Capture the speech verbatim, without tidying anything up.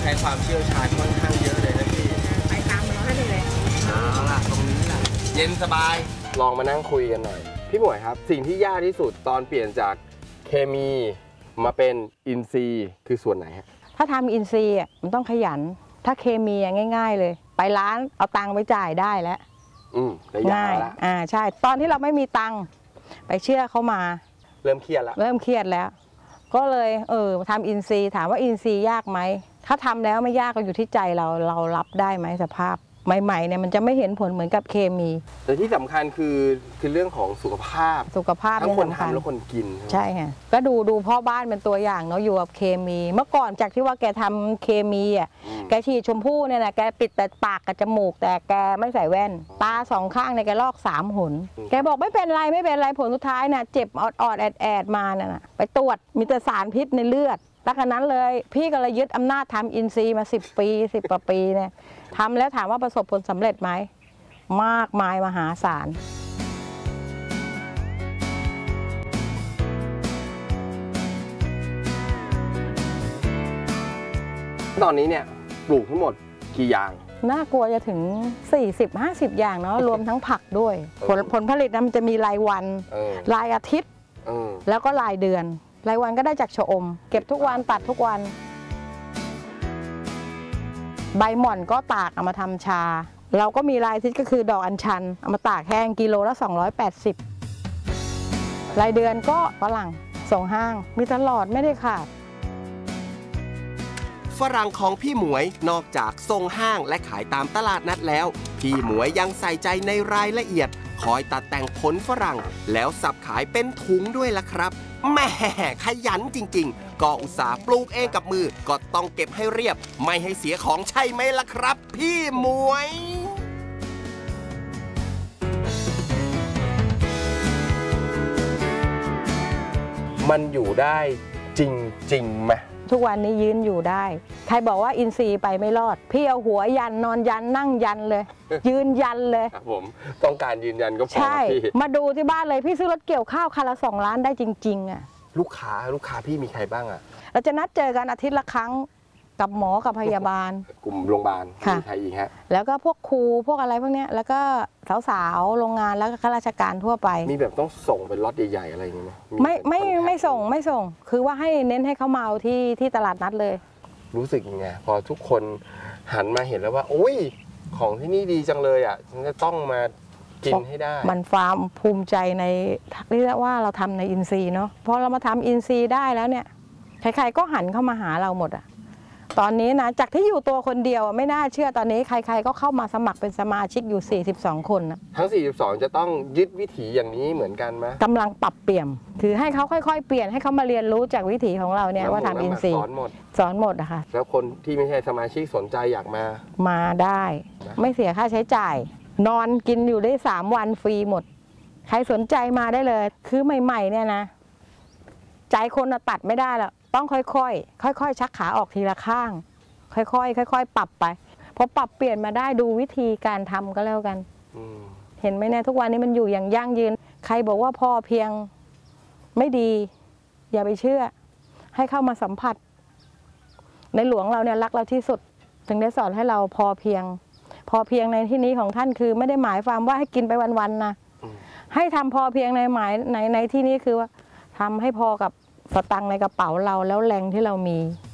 ใช้ความเชี่ยวชาญค่อนข้างเยอะเลยนะพี่ไปตามมันได้เลยเอาล่ะตรงนี้แหละเย็นสบายลองมานั่งคุยกันหน่อยพี่หมวยครับสิ่งที่ยากที่สุดตอนเปลี่ยนจากเคมีมาเป็นอินทรีย์คือส่วนไหนฮะถ้าทำอินทรีย์มันต้องขยันถ้าเคมีง่ายๆเลยไปร้านเอาตังค์ไปจ่ายได้แล้วอืมง่ายอ่าใช่ตอนที่เราไม่มีตังค์ไปเชื่อเขามาเริ่มเครียดแล้วเริ่มเครียดแล้วก็เลยเออทำอินทรีย์ถามว่าอินทรีย์ยากไหมถ้าทำแล้วไม่ยากก็อยู่ที่ใจเราเรารับได้ไหมสภาพใหม่ๆเนี่ยมันจะไม่เห็นผลเหมือนกับเคมีแต่ที่สำคัญคือคือเรื่องของสุขภาพสุขภาพทั้งคนทำและคนกินใช่ค่ะก็ดูดูพ่อบ้านเป็นตัวอย่างเนาะอยู่กับเคมีเมื่อก่อนจากที่ว่าแกทำเคมีอ่ะแกฉีดชมพู่เนี่ยนะแกปิดแต่ปากกับจมูกแต่แกไม่ใส่แว่นตาสองข้างเนี่ยแกลอกสามหนแกบอกไม่เป็นไรไม่เป็นไรผลสุดท้ายน่ะเจ็บออดออดแอดแอดมาน่ะไปตรวจมีแต่สารพิษในเลือดตั้งแต่นั้นเลยพี่ก็เลยยึดอำนาจทำอินทรีย์มาสิบปีสิบกว่าปีเนี่ยทำแล้วถามว่าประสบผลสำเร็จไหมมากมายมหาศาลตอนนี้เนี่ยปลูกทั้งหมดกี่อย่างน่ากลัวจะถึง สี่สิบห้าสิบ อย่างเนาะรวมทั้งผักด้วยผลผลผลิตนะมันจะมีรายวันรายอาทิตย์แล้วก็รายเดือนรายวันก็ได้จากชะอมเก็บทุกวันตัดทุกวันใบหม่อนก็ตากเอามาทำชาเราก็มีรายอาทิตย์ก็คือดอกอัญชันเอามาตากแห้งกิโลละสองร้อยแปดสิบรายเดือนก็ฝรั่งส่งห้างมีตลอดไม่ได้ขาดฝรั่งของพี่หมวยนอกจากส่งห้างและขายตามตลาดนัดแล้วพี่หมวยยังใส่ใจในรายละเอียดคอยตัดแต่งผลฝรั่งแล้วสับขายเป็นถุงด้วยล่ะครับแหม่ขยันจริงๆก็อุตส่าห์ปลูกเองกับมือก็ต้องเก็บให้เรียบไม่ให้เสียของใช่ไหมล่ะครับพี่หมวยมันอยู่ได้จริงๆไหมทุกวันนี้ยืนอยู่ได้ใครบอกว่าอินทรีย์ไปไม่รอดพี่เอาหัวยันนอนยันนั่งยันเลยยืนยันเลยครับผมต้องการยืนยันก็พอใช่มาดูที่บ้านเลยพี่ซื้อรถเกี่ยวข้าวคันละสองล้านได้จริงๆอ่ะลูกค้าลูกค้าพี่มีใครบ้างอ่ะเราจะนัดเจอกันอาทิตย์ละครั้งกับหมอกับพยาบาลกลุ่มโรงพยาบาลมีใครอีกฮะแล้วก็พวกครูพวกอะไรพวกเนี้ยแล้วก็สาวๆโรงงานแล้วก็ข้าราชการทั่วไปมีแบบต้องส่งเป็นล็อตใหญ่ๆอะไรอย่างเงี้ยไม่ไม่ไม่ส่งไม่ส่งคือว่าให้เน้นให้เขามาเอาที่ที่ตลาดนัดเลยรู้สึกยังไงพอทุกคนหันมาเห็นแล้วว่าโอ้ยของที่นี่ดีจังเลยอ่ะฉันจะต้องมากินให้ได้มันความภูมิใจในเรียกว่าเราทำในอินทรีย์เนาะพอเรามาทำอินทรีย์ได้แล้วเนี่ยใครๆก็หันเข้ามาหาเราหมดอ่ะตอนนี้นะจากที่อยู่ตัวคนเดียวไม่น่าเชื่อตอนนี้ใครๆก็เข้ามาสมัครเป็นสมาชิกอยู่สี่สิบสองคนนะทั้งสี่สิบสองจะต้องยึดวิถีอย่างนี้เหมือนกันไหมกำลังปรับเปลี่ยนคือให้เขาค่อยๆเปลี่ยนให้เขามาเรียนรู้จากวิถีของเราเนี่ยว่าทำอินทรีย์สอนหมดสอนหมดอะค่ะแล้วคนที่ไม่ใช่สมาชิกสนใจอยากมามาได้ไม่เสียค่าใช้จ่ายนอนกินอยู่ได้สามวันฟรีหมดใครสนใจมาได้เลยคือใหม่ๆเนี่ยนะใจคนตัดไม่ได้แล้วต้องค่อยๆค่อยๆชักขาออกทีละข้างค่อยๆค่อยๆปรับไปพอปรับเปลี่ยนมาได้ดูวิธีการทำก็แล้วกันเห็นไหมเนี่ยทุกวันนี้มันอยู่อย่างยั่งยืนใครบอกว่าพอเพียงไม่ดีอย่าไปเชื่อให้เข้ามาสัมผัสในหลวงเราเนี่ยรักเราที่สุดถึงได้สอนให้เราพอเพียงพอเพียงในที่นี้ของท่านคือไม่ได้หมายความว่าให้กินไปวันๆนะให้ทำพอเพียงในหมายในในที่นี้คือว่าทำให้พอกับสตังค์ในกระเป๋าเราแล้วแรงที่เรามี